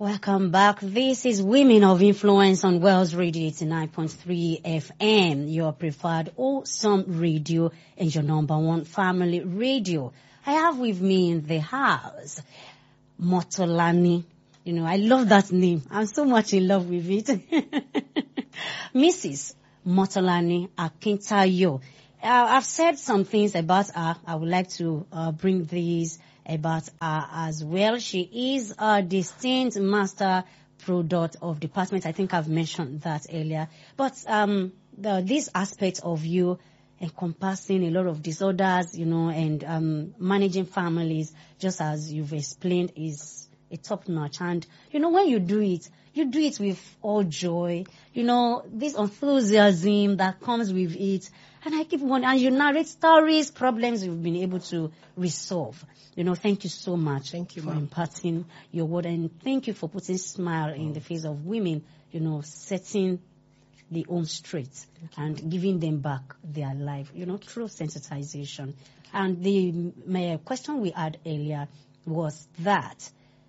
Welcome back. This is Women of Influence on Wells Radio 89.3 FM, your preferred awesome radio and your number one family radio. I have with me in the house, Motolani. You know, I love that name. I'm so much in love with it. Mrs. Motolani Akintayo. I've said some things about her. I would like to bring these about her as well. She is a distinct master product of department. I think I've mentioned that earlier. But this aspect of you encompassing a lot of disorders, you know, and managing families, just as you've explained, is a top notch. And, you know, when you do it with all joy, you know, this enthusiasm that comes with it. And I keep wondering, and you narrate stories, problems you've been able to resolve. You know, thank you so much. Thank you, for ma'am. imparting your word, and thank you for putting a smile in the face of women, you know, setting the home straight and giving them back their life, you know, through sensitization. And my question we had earlier was that,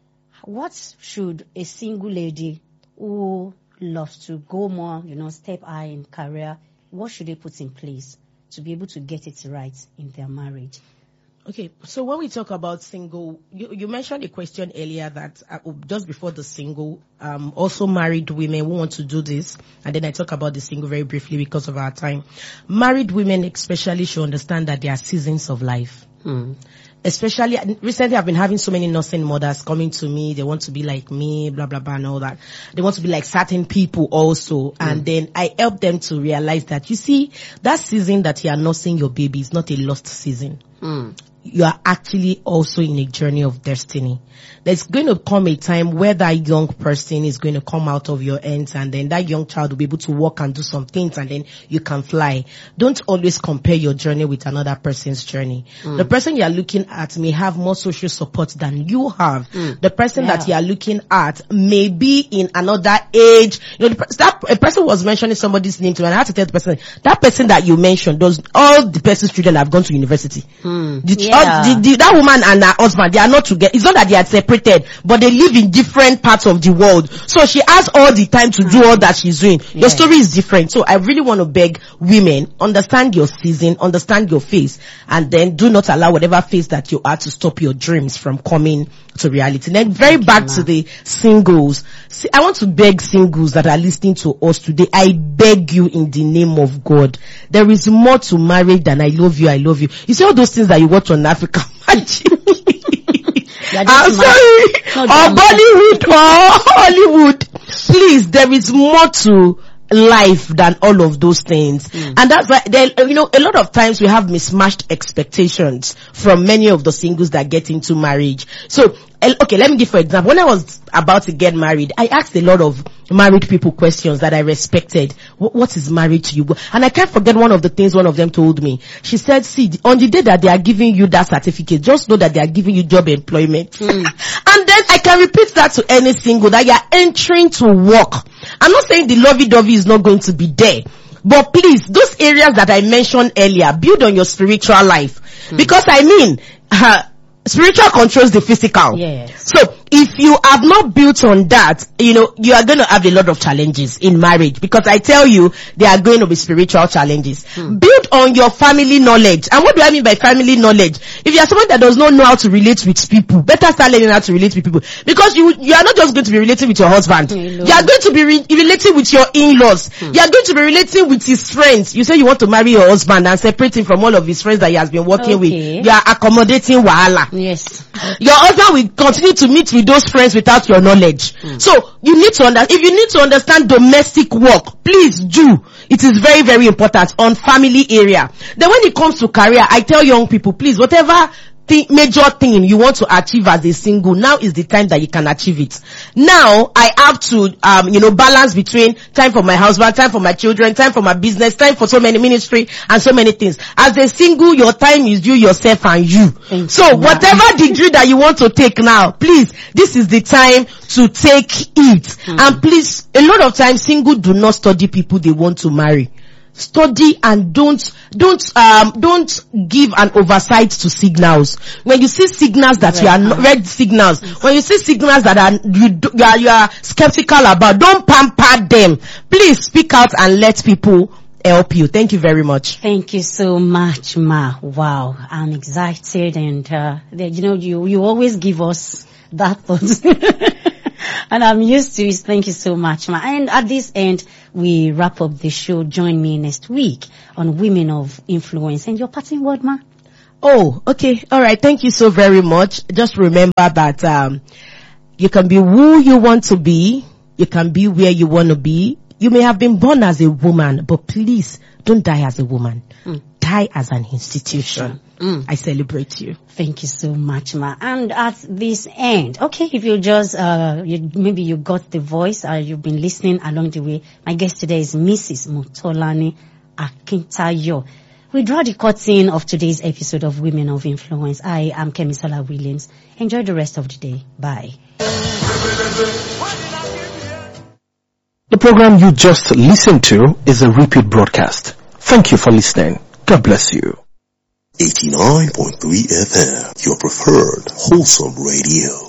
what should a single lady who loves to go more, you know, step high in career, what should they put in place to be able to get it right in their marriage? Okay, so when we talk about single, you mentioned a question earlier that just before the single, also married women who want to do this, and then I talk about the single very briefly because of our time. Married women especially should understand that there are seasons of life. Especially, recently I've been having so many nursing mothers coming to me. They want to be like me, blah, blah, blah, and all that. They want to be like certain people also. And then I help them to realize that, you see, that season that you are nursing your baby is not a lost season. You are actually also in a journey of destiny. There's going to come a time where that young person is going to come out of your hands, and then that young child will be able to walk and do some things, and then you can fly. Don't always compare your journey with another person's journey. The person you are looking at may have more social support than you have. The person that you are looking at may be in another age. You know, a person was mentioning somebody's name to me, and I had to tell the person, that person that you mentioned, does all the person's children have gone to university? That woman and her husband, they are not together. It's not that they are separated, but they live in different parts of the world. So she has all the time to do all that she's doing. Your story is different. So I really want to beg women, understand your season, understand your phase, and then do not allow whatever phase that you are to stop your dreams from coming to reality. Then back to the singles. See, I want to beg singles that are listening to us today. I beg you in the name of God. There is more to marriage than I love you, I love you. You see all those things that you watch on Africa Magic. I'm sorry. Or Bollywood or Hollywood. Please, there is more to life than all of those things. And that's why, you know, a lot of times we have mismatched expectations from many of the singles that get into marriage. So, okay, let me give for example. When I was about to get married, I asked a lot of married people questions that I respected. What is marriage to you? And I can't forget one of the things one of them told me. She said, see, on the day that they are giving you that certificate, just know that they are giving you job employment. And then I can repeat that to any single, that you are entering to work. I'm not saying the lovey-dovey is not going to be there. But please, those areas that I mentioned earlier, build on your spiritual life. Because I mean, spiritual controls the physical. Yes. So if you have not built on that, you know, you are going to have a lot of challenges in marriage, because I tell you, there are going to be spiritual challenges. Build on your family knowledge. And what do I mean by family knowledge? If you are someone that does not know how to relate with people, better start learning how to relate with people. Because you are not just going to be relating with your husband. You are going to be relating with your in-laws. You are going to be relating with his friends. You say you want to marry your husband and separate him from all of his friends that he has been working with. You are accommodating wahala. Yes. Your husband will continue to meet with those friends without your knowledge. So you need to if you need to understand domestic work, please do. It is very, very important on family area. Then when it comes to career, I tell young people, please, whatever major thing you want to achieve as a single, now is the time that you can achieve it. Now I have to balance between time for my husband, time for my children, time for my business, time for so many ministry and so many things. As a single, your time is you, yourself, and you. So whatever degree that you want to take now, please, this is the time to take it. And please, a lot of times single do not study people they want to marry. study and don't give an oversight to signals. When you see signals that you are not, red signals, when you see signals that you are skeptical about, don't pamper them. Please speak out and let people help you. Thank you very much. Thank you so much, Ma. Wow, I'm excited, and you always give us that thought. And I'm used to it. Thank you so much, Ma. And at this end, we wrap up the show. Join me next week on Women of Influence. And your parting word, Ma? Oh, okay. All right. Thank you so very much. Just remember that you can be who you want to be. You can be where you want to be. You may have been born as a woman, but please don't die as a woman. Die as an institution. I celebrate you. Thank you so much, Ma. And at this end, okay, if you just, maybe you got the voice, you've been listening along the way. My guest today is Mrs. Motolani Akintayo. We draw the curtain of today's episode of Women of Influence. I am Kemisola Williams. Enjoy the rest of the day. Bye. The program you just listened to is a repeat broadcast. Thank you for listening. God bless you. 89.3 FM, your preferred wholesome radio.